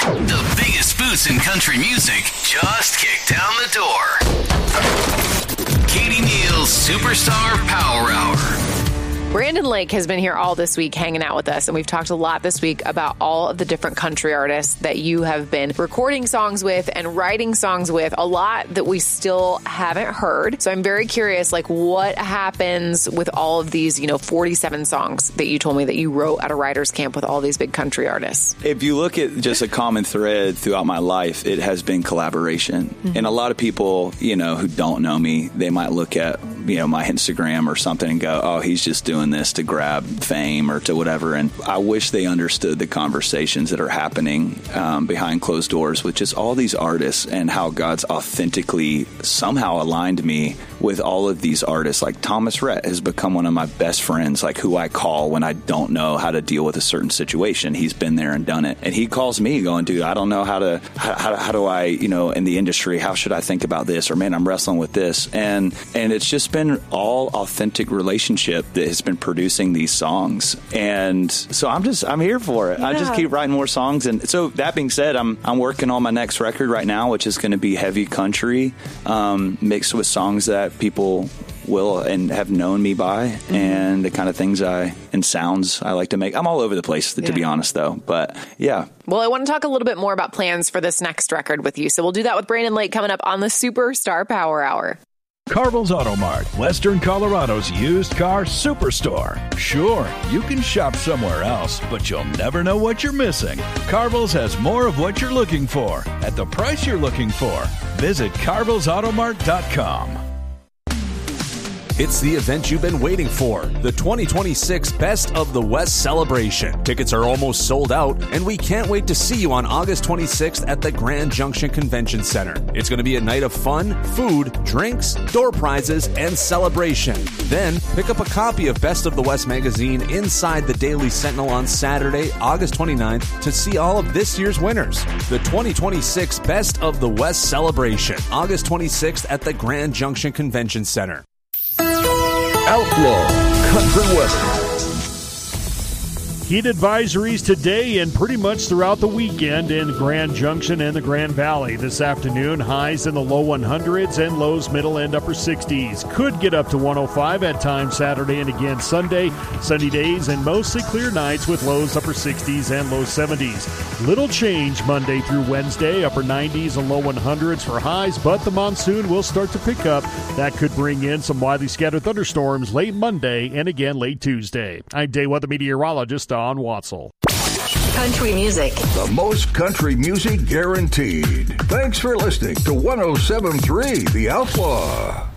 The biggest boosts in country music just kicked down the door. Katie Neal's Superstar Power Hour. Brandon Lake has been here all this week hanging out with us, and we've talked a lot this week about all of the different country artists that you have been recording songs with and writing songs with, a lot that we still haven't heard. So I'm very curious, like, what happens with all of these, 47 songs that you told me that you wrote at a writer's camp with all these big country artists? If you look at just a common thread throughout my life, it has been collaboration. Mm-hmm. And a lot of people, who don't know me, they might look at, my Instagram or something and go, oh, he's just doing this to grab fame or to whatever. And I wish they understood the conversations that are happening behind closed doors with just all these artists and how God's authentically somehow aligned me with all of these artists. Like Thomas Rhett has become one of my best friends, like who I call when I don't know how to deal with a certain situation. He's been there and done it. And he calls me going, dude, I don't know how do I, in the industry, how should I think about this? Or man, I'm wrestling with this. And it's just been all authentic relationship that has been producing these songs. And so I'm here for it. Yeah. I just keep writing more songs. And so that being said, I'm working on my next record right now, which is going to be heavy country, mixed with songs that people will and have known me by, and the kind of things and sounds I like to make. I'm all over the place, to be honest, though. But yeah. Well, I want to talk a little bit more about plans for this next record with you. So we'll do that with Brandon Lake coming up on the Superstar Power Hour. Carville's Auto Mart, Western Colorado's used car superstore. Sure, you can shop somewhere else, but you'll never know what you're missing. Carville's has more of what you're looking for at the price you're looking for. Visit carvillesautomart.com. It's the event you've been waiting for, the 2026 Best of the West celebration. Tickets are almost sold out, and we can't wait to see you on August 26th at the Grand Junction Convention Center. It's going to be a night of fun, food, drinks, door prizes, and celebration. Then, pick up a copy of Best of the West magazine inside the Daily Sentinel on Saturday, August 29th, to see all of this year's winners. The 2026 Best of the West celebration, August 26th at the Grand Junction Convention Center. Outlaw Country Weather. Heat advisories today and pretty much throughout the weekend in Grand Junction and the Grand Valley. This afternoon, highs in the low 100s and lows middle and upper 60s. Could get up to 105 at times Saturday and again Sunday. Sunny days and mostly clear nights with lows upper 60s and low 70s. Little change Monday through Wednesday, upper 90s and low 100s for highs, but the monsoon will start to pick up. That could bring in some widely scattered thunderstorms late Monday and again late Tuesday. I'm day weather meteorologist Don Watzel. Country music. The most country music guaranteed. Thanks for listening to 107.3 The Outlaw.